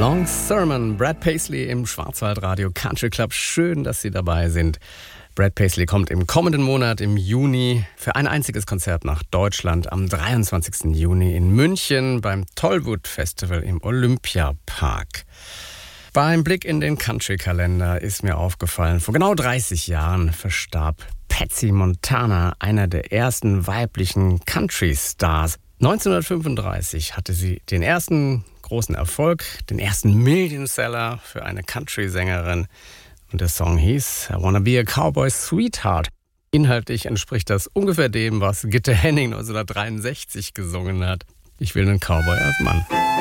Long Sermon, Brad Paisley im Schwarzwaldradio Country Club. Schön, dass Sie dabei sind. Brad Paisley kommt im kommenden Monat, im Juni, für ein einziges Konzert nach Deutschland am 23. Juni in München beim Tollwood Festival im Olympiapark. Beim Blick in den Country-Kalender ist mir aufgefallen, vor genau 30 Jahren verstarb Patsy Montana, einer der ersten weiblichen Country-Stars. 1935 hatte sie den ersten großen Erfolg, den ersten Millionseller für eine Country-Sängerin. Und der Song hieß I Wanna Be a Cowboy's Sweetheart. Inhaltlich entspricht das ungefähr dem, was Gitte Henning 1963 gesungen hat. Ich will einen Cowboy als Mann.